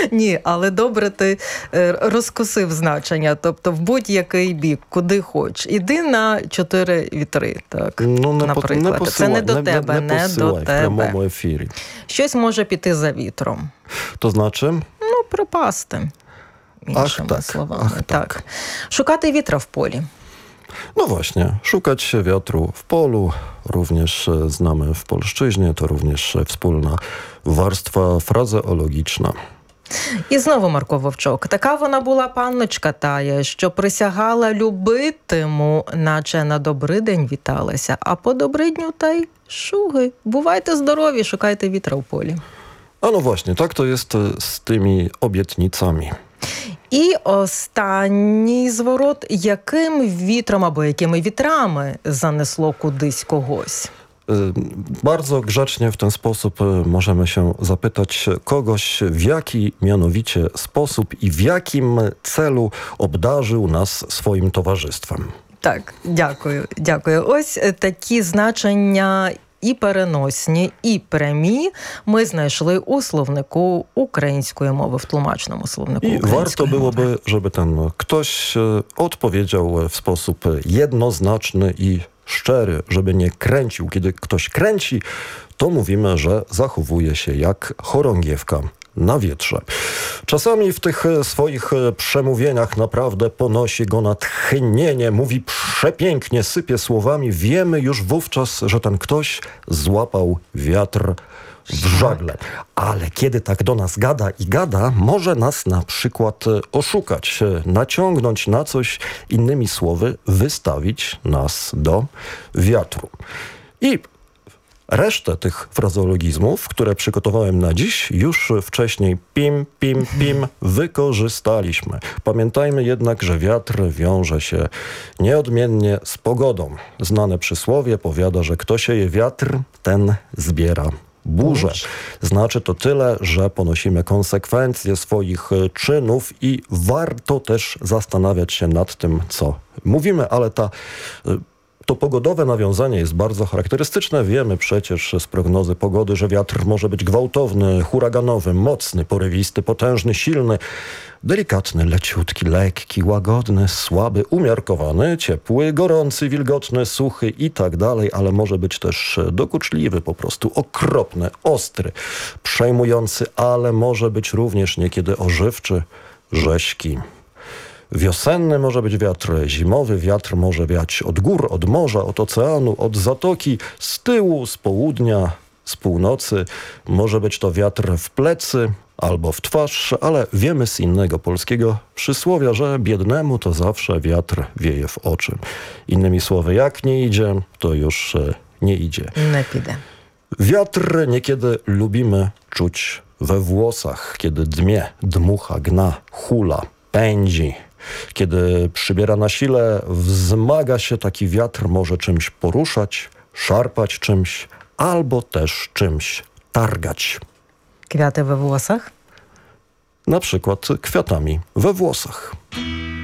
Ні, але добре ти розкосив значення, тобто в будь-який бік, куди хоч. Іди на 4 вітри, так, наприклад. Це не до тебе, не до тебе. В прямому ефірі. Щось може піти за вітром. То значить? Ну, пропасти. Іншими словами. Так. Szukać wietra w polu. No właśnie, szukać wiatru w polu, również znamy w polszczyźnie, to również wspólna warstwa frazeologiczna. І знову Марко Вовчок. Така вона була панночка тая, що присягала любитиму, наче на добридень віталася, а по добридню та й шуги. Бувайте здорові, шукайте вітра в полі. A no właśnie, tak to jest z tymi obietnicami. І останній зворот. Яким вітром або якими вітрами занесло кудись когось? Bardzo grzecznie w ten sposób możemy się zapytać kogoś, w jaki mianowicie sposób i w jakim celu obdarzył nas swoim towarzystwem. Так, дякую. Ось такі значення і переносні, і прямі ми знайшли у словнику української мови, в тлумачному словнику I української warto мови. byłoby, żeby ten ktoś odpowiedział w sposób jednoznaczny i szczery, żeby nie kręcił. Kiedy ktoś kręci, to mówimy, że zachowuje się jak chorągiewka na wietrze. Czasami w tych swoich przemówieniach naprawdę ponosi go natchnienie, mówi przepięknie, sypie słowami. Wiemy już wówczas, że ten ktoś złapał wiatr w żagle. Ale kiedy tak do nas gada i gada, może nas na przykład oszukać, naciągnąć na coś, innymi słowy, wystawić nas do wiatru. I resztę tych frazeologizmów, które przygotowałem na dziś, już wcześniej pim, wykorzystaliśmy. Pamiętajmy jednak, że wiatr wiąże się nieodmiennie z pogodą. Znane przysłowie powiada, że kto sieje wiatr, ten zbiera burzę. Znaczy to tyle, że ponosimy konsekwencje swoich czynów i warto też zastanawiać się nad tym, co mówimy, ale to pogodowe nawiązanie jest bardzo charakterystyczne. Wiemy przecież z prognozy pogody, że wiatr może być gwałtowny, huraganowy, mocny, porywisty, potężny, silny, delikatny, leciutki, lekki, łagodny, słaby, umiarkowany, ciepły, gorący, wilgotny, suchy i tak dalej, ale może być też dokuczliwy, po prostu okropny, ostry, przejmujący, ale może być również niekiedy ożywczy, rześki. Wiosenny może być wiatr, zimowy wiatr może wiać od gór, od morza, od oceanu, od zatoki, z tyłu, z południa, z północy. Może być to wiatr w plecy albo w twarz, ale wiemy z innego polskiego przysłowia, że biednemu to zawsze wiatr wieje w oczy. Innymi słowy, jak nie idzie, to już nie idzie. Nie піде. Wiatr niekiedy lubimy czuć we włosach, kiedy dmie, dmucha, gna, hula, pędzi. Kiedy przybiera na sile, wzmaga się taki wiatr, może czymś poruszać, szarpać czymś, albo też czymś targać. Kwiaty we włosach? Na przykład kwiatami we włosach.